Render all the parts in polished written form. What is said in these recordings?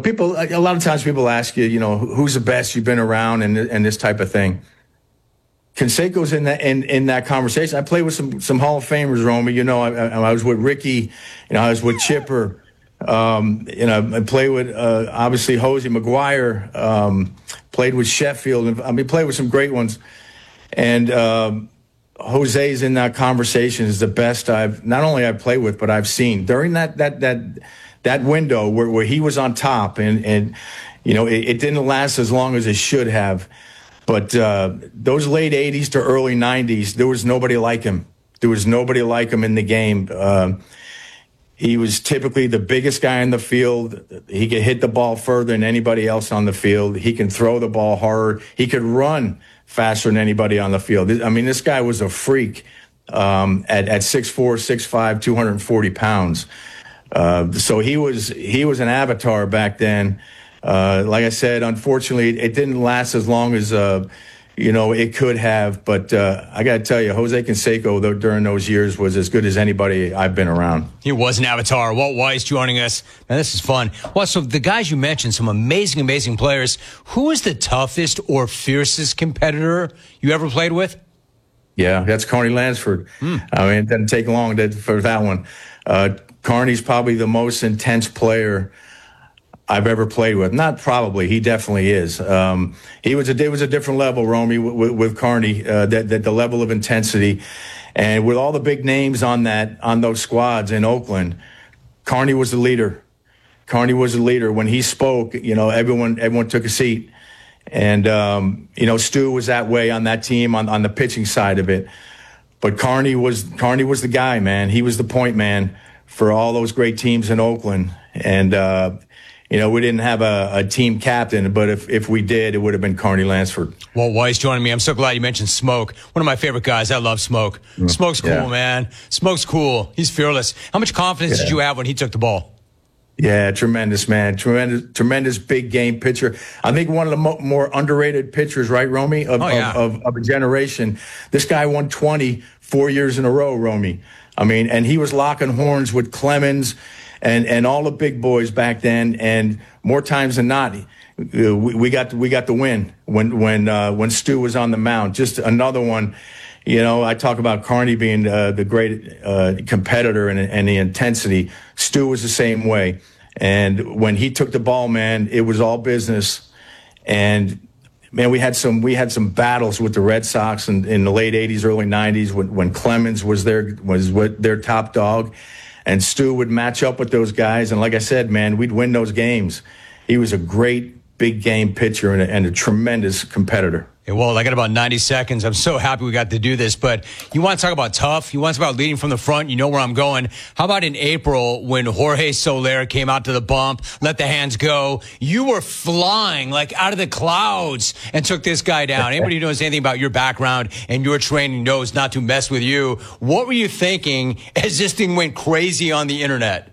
people, a lot of times people ask you, who's the best you've been around and this type of thing. Canseco's in that conversation. I played with some Hall of Famers, Romy. I was with Ricky. I was with Chipper. I played with obviously Jose McGuire. Played with Sheffield. Played with some great ones. And Jose's in that conversation is the best I've played with, but I've seen during that window where he was on top, and it didn't last as long as it should have. But those late 80s to early 90s, there was nobody like him. There was nobody like him in the game. He was typically the biggest guy in the field. He could hit the ball further than anybody else on the field. He can throw the ball hard. He could run faster than anybody on the field. This guy was a freak at 6'4", 6'5", 240 pounds. So he was an avatar back then. Like I said, unfortunately, it didn't last as long as it could have. But I got to tell you, Jose Canseco during those years was as good as anybody I've been around. He was an avatar. Walt Weiss joining us. Man, this is fun. Well, so the guys you mentioned, some amazing, amazing players. Who is the toughest or fiercest competitor you ever played with? Yeah, that's Carney Lansford. It doesn't take long for that one. Carney's probably the most intense player I've ever played with. Not probably, he definitely is. It was a different level, Romy, with Carney. That the level of intensity, and with all the big names on those squads in Oakland, Carney was the leader. Carney was the leader. When he spoke, everyone took a seat, and Stu was that way on that team on the pitching side of it. But Carney was the guy, man. He was the point man for all those great teams in Oakland, and. We didn't have a team captain, but if we did, it would have been Carney Lansford. Walt Weiss joining me. I'm so glad you mentioned Smoke. One of my favorite guys. I love Smoke. Smoke's cool, man. Smoke's cool. He's fearless. How much confidence did you have when he took the ball? Yeah, tremendous, man. Tremendous big game pitcher. I think one of the more underrated pitchers, right, Romy, of a generation. This guy won 20 4 years in a row, Romy. And he was locking horns with Clemens and all the big boys back then, and more times than not, we got the win when Stu was on the mound. Just another one. I talk about Carney being the great competitor and the intensity. Stu was the same way, and when he took the ball, man, it was all business. And man, we had some battles with the Red Sox in the late '80s, early '90s when Clemens was their top dog. And Stu would match up with those guys. And like I said, man, we'd win those games. He was a great big game pitcher and a tremendous competitor. Hey, Walt, I got about 90 seconds. I'm so happy we got to do this. But you want to talk about tough? You want to talk about leading from the front? You know where I'm going. How about in April when Jorge Soler came out to the bump, let the hands go? You were flying like out of the clouds and took this guy down. Anybody who knows anything about your background and your training knows not to mess with you. What were you thinking as this thing went crazy on the internet?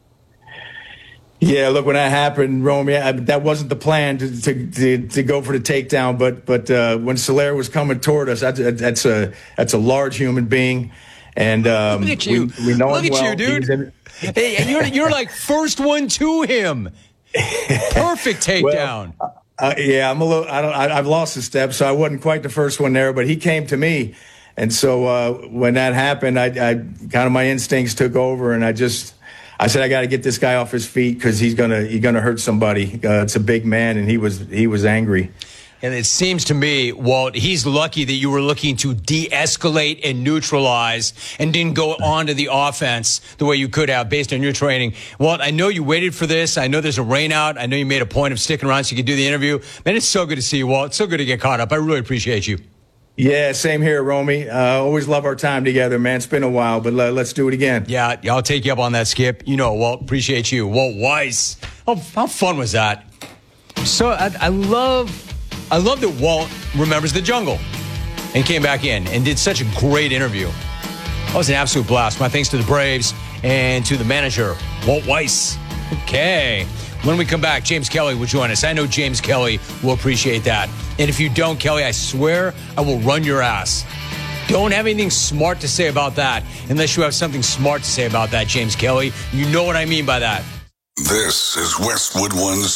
Yeah, look, when that happened, Romy, that wasn't the plan to go for the takedown. But when Soler was coming toward us, that's a large human being, and look at you, we know look him at well. you, dude. Hey, and you're like first one to him. Perfect takedown. Yeah, I've lost a step, so I wasn't quite the first one there, but he came to me, and so when that happened, I kind of my instincts took over, and I said, I got to get this guy off his feet because he's gonna hurt somebody. It's a big man, and he was angry. And it seems to me, Walt, he's lucky that you were looking to de-escalate and neutralize and didn't go on to the offense the way you could have based on your training. Walt, I know you waited for this. I know there's a rain out. I know you made a point of sticking around so you could do the interview. Man, it's so good to see you, Walt. It's so good to get caught up. I really appreciate you. Yeah, same here, Romy. Always love our time together, man. It's been a while, but let's do it again. Yeah, I'll take you up on that, Skip. You know, Walt, appreciate you. Walt Weiss. How fun was that? So I love that Walt remembers the jungle and came back in and did such a great interview. That was an absolute blast. My thanks to the Braves and to the manager, Walt Weiss. Okay. When we come back, James Kelly will join us. I know James Kelly will appreciate that. And if you don't, Kelly, I swear I will run your ass. Don't have anything smart to say about that unless you have something smart to say about that, James Kelly. You know what I mean by that. This is Westwood One's